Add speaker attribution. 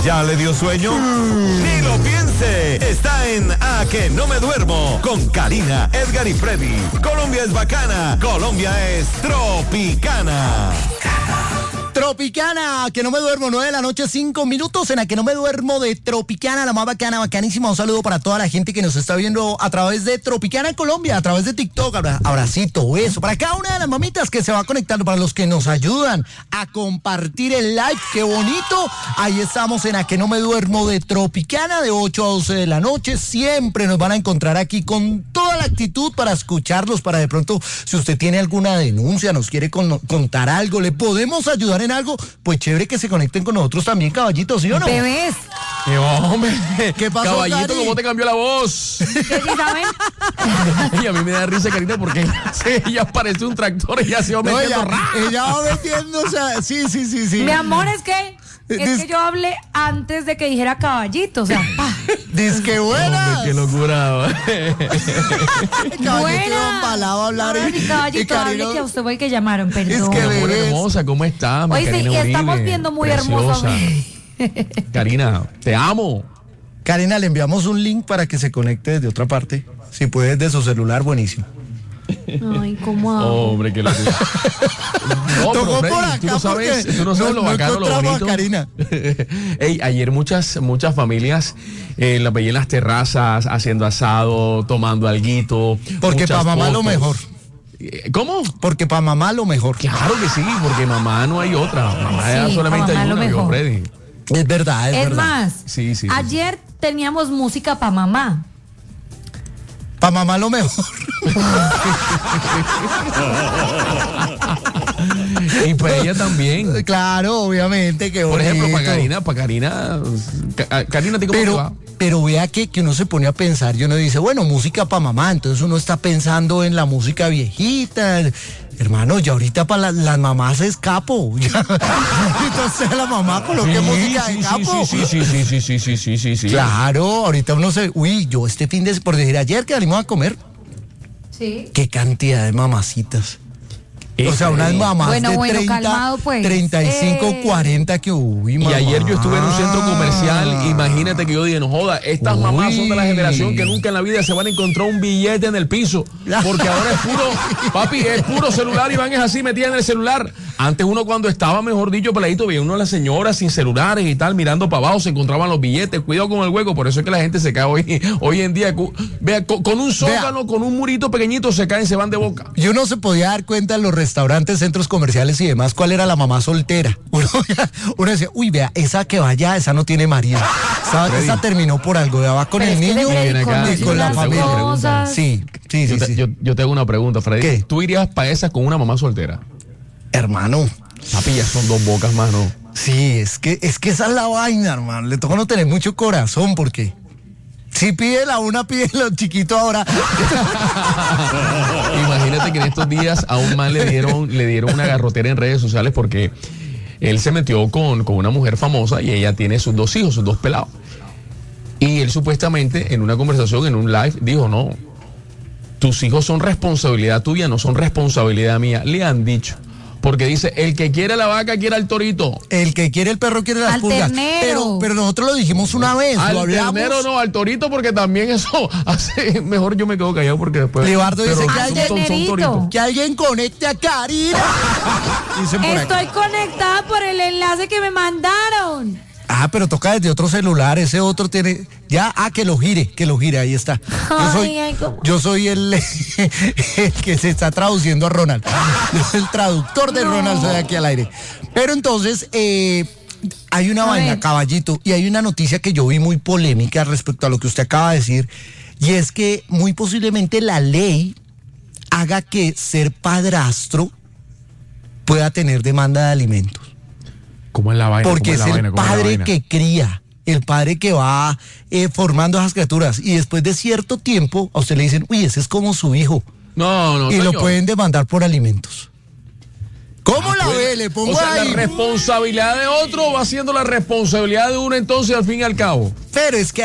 Speaker 1: ¿Ya le dio sueño? Ni lo piense. Está en A que no me duermo con Karina, Edgar y Freddy. Colombia es bacana. Colombia es tropicana.
Speaker 2: Tropicana, que no me duermo, 9 de la noche, 5 minutos en la que no me duermo de Tropicana, la más bacana, bacanísima. Un saludo para toda la gente que nos está viendo a través de Tropicana Colombia, a través de TikTok, abracito, beso, para cada una de las mamitas que se va conectando, para los que nos ayudan a compartir el live, qué bonito. Ahí estamos en la que no me duermo de Tropicana, de 8 a 12 de la noche. Siempre nos van a encontrar aquí con toda la actitud para escucharlos, para de pronto, si usted tiene alguna denuncia, nos quiere contar algo, le podemos ayudar en algo, pues chévere que se conecten con nosotros también, caballitos, ¿sí o no?
Speaker 3: Bebés.
Speaker 4: Hombre,
Speaker 2: ¿Qué pasó,
Speaker 4: caballito,
Speaker 2: Cari?
Speaker 4: ¿cómo te cambió la voz?
Speaker 3: ¿Qué sí saben?
Speaker 4: Y a mí me da risa, Karina, porque ella parece un tractor y ya se va
Speaker 2: No,
Speaker 4: metiendo.
Speaker 2: ella va metiendo, o sea, sí.
Speaker 3: Mi amor, es que yo hablé antes de que dijera caballito, o sea,
Speaker 2: Disque buenas.
Speaker 4: Hombre, qué locura.
Speaker 2: Caballito iba empalado a hablar
Speaker 3: Ahora mi caballito, hable que a usted fue el que llamaron, perdón.
Speaker 2: Es que
Speaker 4: Mi amor
Speaker 2: bebés.
Speaker 4: hermosa, ¿cómo estás?
Speaker 3: Oye, sí, y estamos viendo muy hermosa.
Speaker 4: Karina, te amo.
Speaker 2: Karina, le enviamos un link para que se conecte desde otra parte. Si puede desde su celular, buenísimo.
Speaker 3: Ay, ¿cómo hago?
Speaker 4: Hombre, qué locura. No,
Speaker 2: Tocó
Speaker 4: pero,
Speaker 2: por
Speaker 4: Freddy,
Speaker 2: acá
Speaker 4: tú no sabes
Speaker 2: porque
Speaker 4: lo
Speaker 2: no
Speaker 4: bacano, lo
Speaker 2: encontramos a
Speaker 4: bonito.
Speaker 2: Karina.
Speaker 4: Ey, ayer muchas familias la veían en las terrazas, haciendo asado, tomando alguito.
Speaker 2: Porque para mamá lo mejor.
Speaker 4: ¿Cómo?
Speaker 2: Porque para mamá lo mejor.
Speaker 4: Claro que sí, porque mamá no hay otra. Mamá
Speaker 3: Sí,
Speaker 4: solamente
Speaker 3: pa' mamá
Speaker 4: hay
Speaker 3: lo
Speaker 4: una,
Speaker 3: mejor.
Speaker 4: Freddy.
Speaker 2: Es verdad,
Speaker 3: Es
Speaker 2: verdad.
Speaker 3: más,
Speaker 4: Sí.
Speaker 3: ayer teníamos música para mamá.
Speaker 2: Para mamá lo mejor.
Speaker 4: Y para ella también.
Speaker 2: Claro, obviamente, que
Speaker 4: Por ejemplo, para
Speaker 2: bonito.
Speaker 4: Karina, ¿a ti cómo te va?
Speaker 2: Pero vea que uno se pone a pensar y uno dice, bueno, música para mamá, entonces uno está pensando en la música viejita. Hermano, ya ahorita para las mamás es capo. Entonces la mamá coloque música de capo.
Speaker 4: Sí.
Speaker 2: Claro, ahorita uno yo este fin de, por decir ayer que salimos a comer,
Speaker 3: Sí.
Speaker 2: qué cantidad de mamacitas. O sea, unas mamás
Speaker 3: Bueno,
Speaker 2: de 30,
Speaker 3: calmado, pues.
Speaker 2: 35, 40 que
Speaker 4: Y
Speaker 2: mamá.
Speaker 4: ayer yo estuve en un centro comercial, imagínate que yo dije, no joda, estas mamás son de la generación que nunca en la vida se van a encontrar un billete en el piso, porque ahora es puro, papi, es puro celular y van es así metidas en el celular. Antes uno cuando estaba, mejor dicho, peladito, veía uno a las señoras sin celulares y tal, mirando para abajo, se encontraban los billetes, cuidado con el hueco, por eso es que la gente se cae hoy en día, vea, con un zócalo, con un murito pequeñito se caen, se van de boca.
Speaker 2: Y uno se podía dar cuenta en los restaurantes, centros comerciales y demás cuál era la mamá soltera. Uno decía, uy, vea, esa que vaya, esa no tiene marido. Esa terminó por algo, vea, va con
Speaker 3: Pero
Speaker 2: el
Speaker 3: es que
Speaker 2: niño
Speaker 3: Freddy,
Speaker 4: y con
Speaker 2: la
Speaker 4: las
Speaker 2: familia.
Speaker 3: cosas.
Speaker 2: Sí.
Speaker 4: Yo te hago una pregunta, Freddy.
Speaker 2: ¿Qué?
Speaker 4: ¿Tú irías para esas con una mamá soltera?
Speaker 2: Hermano,
Speaker 4: Papi, ya son dos bocas más, ¿no?
Speaker 2: sí, es que esa es la vaina, hermano. Le toca no tener mucho corazón porque si pide la una, pide lo chiquito ahora.
Speaker 4: Imagínate que en estos días a un man le dieron una garrotera en redes sociales porque él se metió con una mujer famosa y ella tiene sus dos hijos, sus dos pelados. Y él supuestamente en una conversación, en un live, dijo, no, tus hijos son responsabilidad tuya, no son responsabilidad mía. Le han dicho. Porque dice, el que quiere la vaca quiere al torito.
Speaker 2: El que quiere el perro quiere las
Speaker 3: Al
Speaker 2: pulgas.
Speaker 3: ternero.
Speaker 2: Pero nosotros lo dijimos una vez.
Speaker 4: Al
Speaker 2: lo hablamos.
Speaker 4: ternero no, al torito, porque también eso hace. Mejor yo me quedo callado porque después.
Speaker 2: Libardo dice
Speaker 4: pero
Speaker 2: que
Speaker 3: al
Speaker 2: alguien,
Speaker 3: ternerito.
Speaker 4: toritos.
Speaker 2: que alguien conecte a Karina. Dicen por acá.
Speaker 3: Estoy conectada por el enlace que me mandaron.
Speaker 2: Ah, pero toca desde otro celular, ese otro tiene, ya, que lo gire, ahí está. Yo soy el que se está traduciendo a Ronald. Yo soy el traductor de Ronald, soy aquí al aire. Pero entonces, hay una vaina, caballito, y hay una noticia que yo vi muy polémica respecto a lo que usted acaba de decir, y es que muy posiblemente la ley haga que ser padrastro pueda tener demanda de alimentos.
Speaker 4: ¿Cómo es la vaina?
Speaker 2: Porque es el padre que cría, el padre que va formando a esas criaturas. Y después de cierto tiempo, a usted le dicen, uy, ese es como su hijo.
Speaker 4: No,
Speaker 2: y
Speaker 4: señor.
Speaker 2: lo pueden demandar por alimentos. ¿Cómo la
Speaker 4: pues,
Speaker 2: ve? Le pongo
Speaker 4: o sea,
Speaker 2: ahí.
Speaker 4: la responsabilidad de otro va siendo la responsabilidad de uno entonces al fin y al cabo.
Speaker 2: Pero es que